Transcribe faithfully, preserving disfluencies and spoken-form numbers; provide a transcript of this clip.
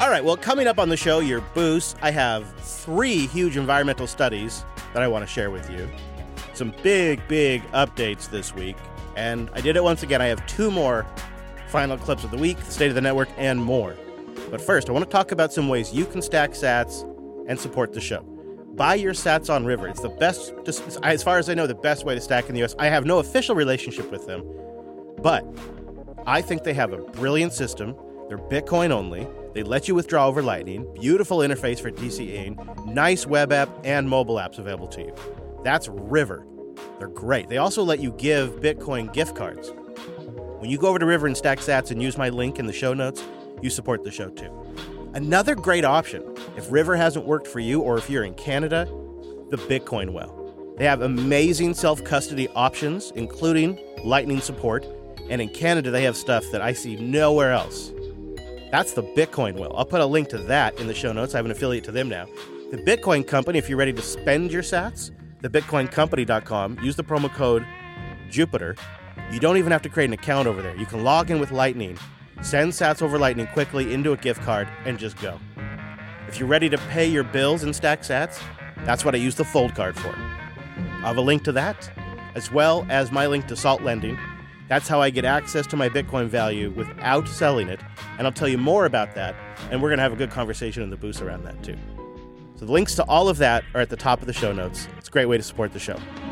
All right, well, coming up on the show, your boost, I have three huge environmental studies that I want to share with you. Some big, big updates this week. And I did it once again. I have two more final clips of the week, State of the Network, and more. But first, I want to talk about some ways you can stack sats and support the show. Buy your sats on River. It's the best, just as far as I know, the best way to stack in the U S. I have no official relationship with them, but I think they have a brilliant system. They're Bitcoin only. They let you withdraw over Lightning. Beautiful interface for DCAing. Nice web app and mobile apps available to you. That's River. They're great. They also let you give Bitcoin gift cards. When you go over to River and stack sats and use my link in the show notes, you support the show too. Another great option, if River hasn't worked for you or if you're in Canada, the Bitcoin Well. They have amazing self-custody options, including Lightning support. And in Canada, they have stuff that I see nowhere else. That's the Bitcoin Well. I'll put a link to that in the show notes. I have an affiliate to them now. The Bitcoin Company, if you're ready to spend your sats, the bitcoin company dot com. Use the promo code Jupiter. You don't even have to create an account over there. You can log in with Lightning, send sats over Lightning quickly into a gift card, and just go. If you're ready to pay your bills and stack sats, that's what I use the Fold card for. I have a link to that, as well as my link to Salt Lending. That's how I get access to my Bitcoin value without selling it, and I'll tell you more about that, and we're going to have a good conversation in the boost around that too. So the links to all of that are at the top of the show notes. It's a great way to support the show.